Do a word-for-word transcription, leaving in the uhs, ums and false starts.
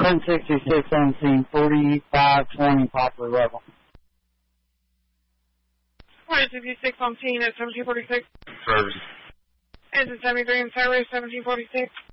ten sixty-six seventeen, forty-five twenty Poplar level. one sixty-six seventeen at seventeen forty-six. Service. Engine seventy-three in service, seventeen forty-six.